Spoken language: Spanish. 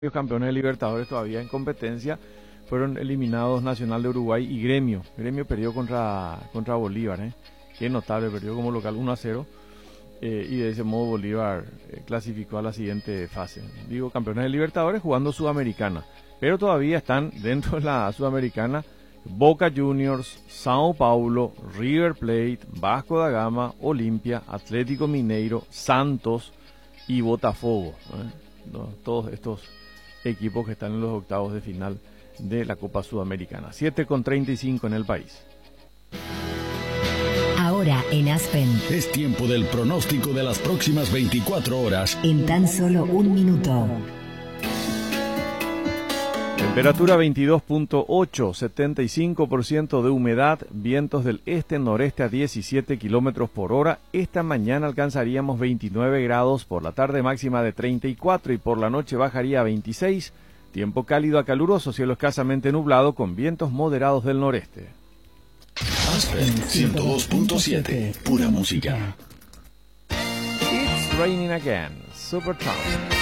Los campeones de Libertadores todavía en competencia fueron eliminados Nacional de Uruguay y Gremio. Gremio perdió contra Bolívar, Qué notable, perdió como local 1-0 y de ese modo Bolívar clasificó a la siguiente fase. Digo, campeones de Libertadores jugando Sudamericana, pero todavía están dentro de la Sudamericana Boca Juniors, Sao Paulo, River Plate, Vasco da Gama, Olimpia, Atlético Mineiro, Santos y Botafogo. Todos estos equipos que están en los octavos de final de la Copa Sudamericana. 7:35 en el país. Ahora en Aspen. Es tiempo del pronóstico de las próximas 24 horas. En tan solo un minuto. Temperatura 22.8, 75% de humedad, vientos del este-noreste a 17 kilómetros por hora. Esta mañana alcanzaríamos 29 grados, por la tarde máxima de 34 y por la noche bajaría a 26. Tiempo cálido a caluroso, cielo escasamente nublado con vientos moderados del noreste. Aspen 102.7, pura música. It's raining again, Supertramp.